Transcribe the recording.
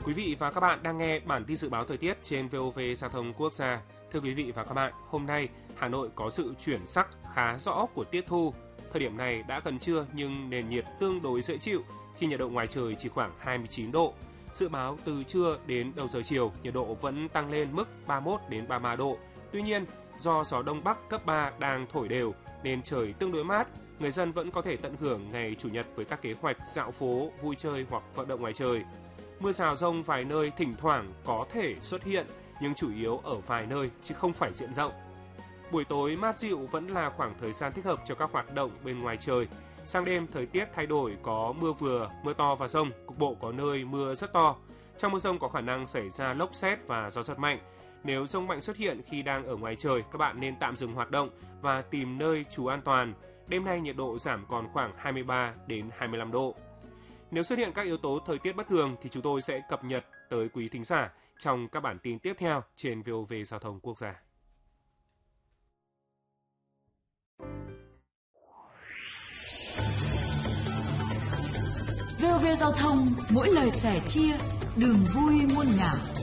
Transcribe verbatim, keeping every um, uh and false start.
Quý vị và các bạn đang nghe bản tin dự báo thời tiết trên vê o vê Giao thông Quốc gia. Thưa quý vị và các bạn, hôm nay Hà Nội có sự chuyển sắc khá rõ của tiết thu. Thời điểm này đã gần trưa nhưng nền nhiệt tương đối dễ chịu khi nhiệt độ ngoài trời chỉ khoảng hai mươi chín độ. Dự báo từ trưa đến đầu giờ chiều, nhiệt độ vẫn tăng lên mức ba mươi mốt đến ba mươi ba độ. Tuy nhiên, do gió đông bắc cấp ba đang thổi đều nên trời tương đối mát, người dân vẫn có thể tận hưởng ngày Chủ nhật với các kế hoạch dạo phố, vui chơi hoặc vận động ngoài trời. Mưa rào dông vài nơi thỉnh thoảng có thể xuất hiện nhưng chủ yếu ở vài nơi chứ không phải diện rộng. Buổi tối mát dịu vẫn là khoảng thời gian thích hợp cho các hoạt động bên ngoài trời. Sang đêm thời tiết thay đổi, có mưa vừa, mưa to và dông, cục bộ có nơi mưa rất to. Trong mưa dông có khả năng xảy ra lốc sét và gió giật mạnh. Nếu dông mạnh xuất hiện khi đang ở ngoài trời, các bạn nên tạm dừng hoạt động và tìm nơi trú an toàn. Đêm nay nhiệt độ giảm còn khoảng hai mươi ba đến hai mươi lăm độ. Nếu xuất hiện các yếu tố thời tiết bất thường thì chúng tôi sẽ cập nhật tới quý thính giả trong các bản tin tiếp theo trên vê o vê Giao thông Quốc gia. vê o vê Giao thông, mỗi lời sẻ chia, đường vui muôn ngả.